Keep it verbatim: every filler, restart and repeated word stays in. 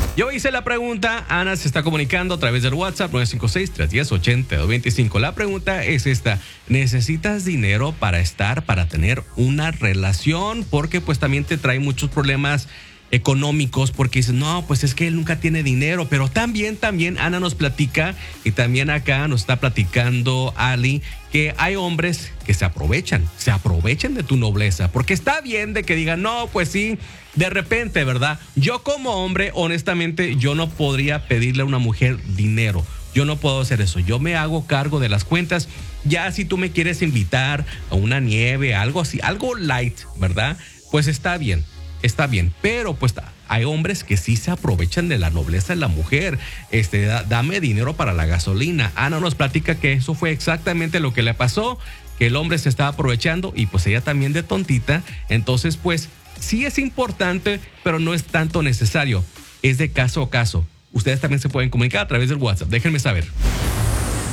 Yo hice la pregunta, Ana se está comunicando a través del WhatsApp nueve cinco seis, tres uno cero, ocho dos dos cinco. La pregunta es esta: ¿necesitas dinero para estar, para tener una relación? Porque pues también te trae muchos problemas económicos, porque dices, no, pues es que él nunca tiene dinero. Pero también, también Ana nos platica, y también acá nos está platicando Ali, que hay hombres que se aprovechan, se aprovechan de tu nobleza, porque está bien de que digan, no, pues sí, de repente, ¿verdad? Yo como hombre, honestamente, yo no podría pedirle a una mujer dinero. Yo no puedo hacer eso. Yo me hago cargo de las cuentas. Ya si tú me quieres invitar a una nieve, algo así, algo light, ¿verdad? Pues está bien. Está bien, pero pues hay hombres que sí se aprovechan de la nobleza de la mujer. Este, da, dame dinero para la gasolina. Ana nos platica que eso fue exactamente lo que le pasó, que el hombre se estaba aprovechando y pues ella también de tontita. Entonces pues sí es importante, pero no es tanto necesario. Es de caso a caso. Ustedes también se pueden comunicar a través del WhatsApp. Déjenme saber.